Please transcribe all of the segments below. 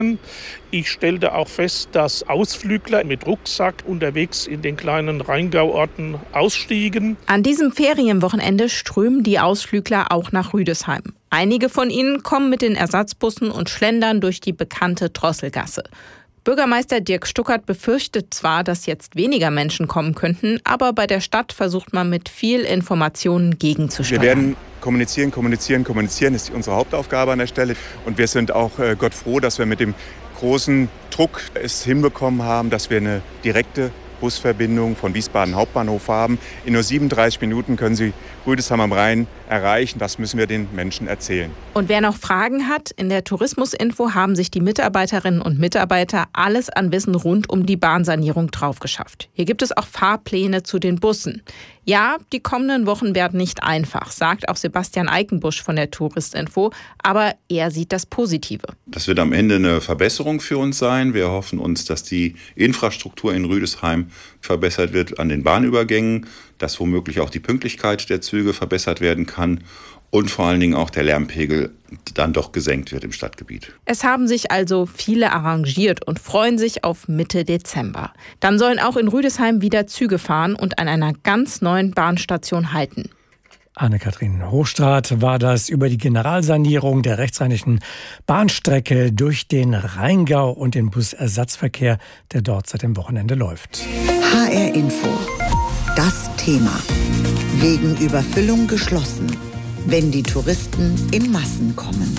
Ich stellte auch fest, dass Ausflügler mit Rucksack unterwegs in den kleinen Rheingauorten ausstiegen. An diesem Ferienwochenende strömen die Ausflügler auch nach Rüdesheim. Einige von ihnen kommen mit den Ersatzbussen und schlendern durch die bekannte Drosselgasse. Bürgermeister Dirk Stuckert befürchtet zwar, dass jetzt weniger Menschen kommen könnten, aber bei der Stadt versucht man mit viel Informationen gegenzusteuern. Wir werden kommunizieren ist unsere Hauptaufgabe an der Stelle. Und wir sind auch Gott froh, dass wir mit dem großen Druck es hinbekommen haben, dass wir eine direkte Busverbindung von Wiesbaden Hauptbahnhof haben. In nur 37 Minuten können Sie Rüdesheim am Rhein erreichen. Das müssen wir den Menschen erzählen. Und wer noch Fragen hat, in der Tourismusinfo haben sich die Mitarbeiterinnen und Mitarbeiter alles an Wissen rund um die Bahnsanierung draufgeschafft. Hier gibt es auch Fahrpläne zu den Bussen. Ja, die kommenden Wochen werden nicht einfach, sagt auch Sebastian Eikenbusch von der Touristinfo, aber er sieht das Positive. Das wird am Ende eine Verbesserung für uns sein. Wir hoffen uns, dass die Infrastruktur in Rüdesheim verbessert wird an den Bahnübergängen, dass womöglich auch die Pünktlichkeit der Züge verbessert werden kann und vor allen Dingen auch der Lärmpegel dann doch gesenkt wird im Stadtgebiet. Es haben sich also viele arrangiert und freuen sich auf Mitte Dezember. Dann sollen auch in Rüdesheim wieder Züge fahren und an einer ganz neuen Bahnstation halten. Anne-Kathrin Hochstraat war das über die Generalsanierung der rechtsrheinischen Bahnstrecke durch den Rheingau und den Busersatzverkehr, der dort seit dem Wochenende läuft. HR Info. Das Thema. Wegen Überfüllung geschlossen, wenn die Touristen in Massen kommen.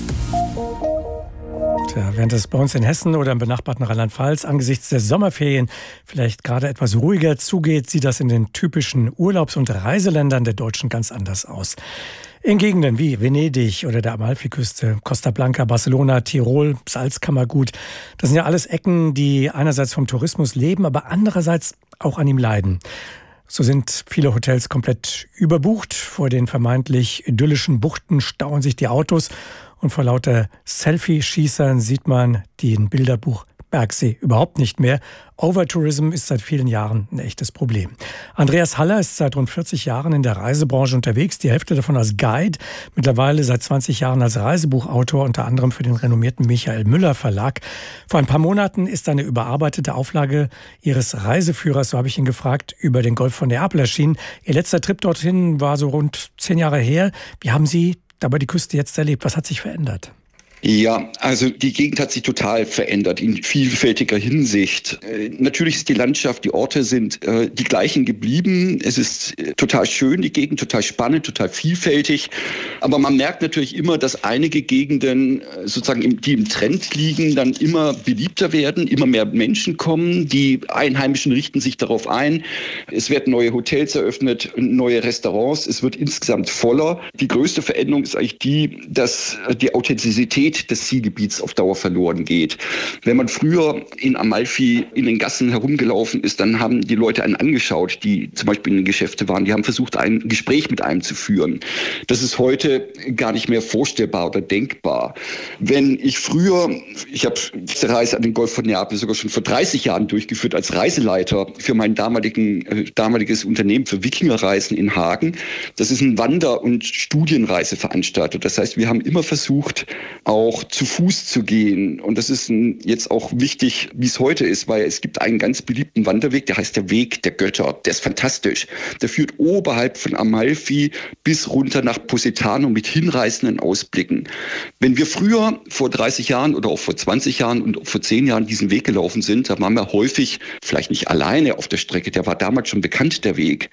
Tja, während es bei uns in Hessen oder im benachbarten Rheinland-Pfalz angesichts der Sommerferien vielleicht gerade etwas ruhiger zugeht, sieht das in den typischen Urlaubs- und Reiseländern der Deutschen ganz anders aus. In Gegenden wie Venedig oder der Amalfiküste, Costa Blanca, Barcelona, Tirol, Salzkammergut, das sind ja alles Ecken, die einerseits vom Tourismus leben, aber andererseits auch an ihm leiden. So sind viele Hotels komplett überbucht. Vor den vermeintlich idyllischen Buchten stauen sich die Autos. Und vor lauter Selfie-Schießern sieht man den Bilderbuch Bergsee überhaupt nicht mehr. Overtourism ist seit vielen Jahren ein echtes Problem. Andreas Haller ist seit rund 40 Jahren in der Reisebranche unterwegs, die Hälfte davon als Guide, mittlerweile seit 20 Jahren als Reisebuchautor, unter anderem für den renommierten Michael Müller Verlag. Vor ein paar Monaten ist eine überarbeitete Auflage Ihres Reiseführers, so habe ich ihn gefragt, über den Golf von Neapel erschienen. Ihr letzter Trip dorthin war so rund 10 Jahre her. Wie haben Sie dabei die Küste jetzt erlebt? Was hat sich verändert? Ja, also die Gegend hat sich total verändert in vielfältiger Hinsicht. Natürlich ist die Landschaft, die Orte sind die gleichen geblieben. Es ist total schön, die Gegend, total spannend, total vielfältig. Aber man merkt natürlich immer, dass einige Gegenden sozusagen, die im Trend liegen, dann immer beliebter werden, immer mehr Menschen kommen. Die Einheimischen richten sich darauf ein. Es werden neue Hotels eröffnet, neue Restaurants. Es wird insgesamt voller. Die größte Veränderung ist eigentlich die, dass die Authentizität des Zielgebiets auf Dauer verloren geht. Wenn man früher in Amalfi in den Gassen herumgelaufen ist, dann haben die Leute einen angeschaut, die zum Beispiel in den Geschäften waren. Die haben versucht, ein Gespräch mit einem zu führen. Das ist heute gar nicht mehr vorstellbar oder denkbar. Wenn ich habe diese Reise an den Golf von Neapel sogar schon vor 30 Jahren durchgeführt als Reiseleiter für mein damaliges Unternehmen für Wikingerreisen in Hagen. Das ist ein Wander- und Studienreiseveranstalter. Das heißt, wir haben immer versucht, auch zu Fuß zu gehen. Und das ist jetzt auch wichtig, wie es heute ist, weil es gibt einen ganz beliebten Wanderweg, der heißt der Weg der Götter. Der ist fantastisch. Der führt oberhalb von Amalfi bis runter nach Positano mit hinreißenden Ausblicken. Wenn wir früher vor 30 Jahren oder auch vor 20 Jahren und vor 10 Jahren diesen Weg gelaufen sind, da waren wir häufig, vielleicht nicht alleine auf der Strecke, der war damals schon bekannt, der Weg.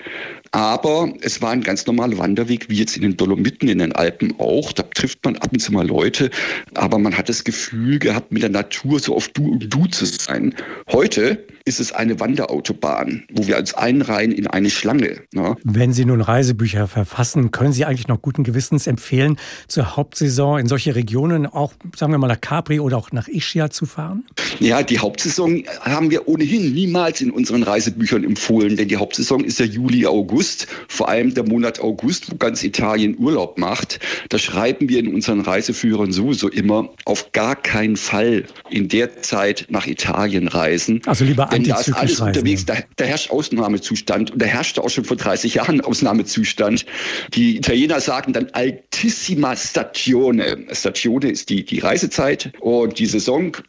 Aber es war ein ganz normaler Wanderweg, wie jetzt in den Dolomiten, in den Alpen auch. Da trifft man ab und zu mal Leute, aber man hat das Gefühl gehabt, mit der Natur so auf Du und Du zu sein. Heute ist es eine Wanderautobahn, wo wir uns einreihen in eine Schlange. Ne? Wenn Sie nun Reisebücher verfassen, können Sie eigentlich noch guten Gewissens empfehlen, zur Hauptsaison in solche Regionen auch, sagen wir mal, nach Capri oder auch nach Ischia zu fahren? Ja, die Hauptsaison haben wir ohnehin niemals in unseren Reisebüchern empfohlen, denn die Hauptsaison ist ja Juli, August, vor allem der Monat August, wo ganz Italien Urlaub macht. Da schreiben wir in unseren Reiseführern sowieso immer, auf gar keinen Fall in der Zeit nach Italien reisen. Also lieber denn da ist alles reisen, unterwegs, ja. da herrscht Ausnahmezustand und da herrschte auch schon vor 30 Jahren Ausnahmezustand. Die Italiener sagen dann altissima stagione. Stagione ist die Reisezeit und die Saison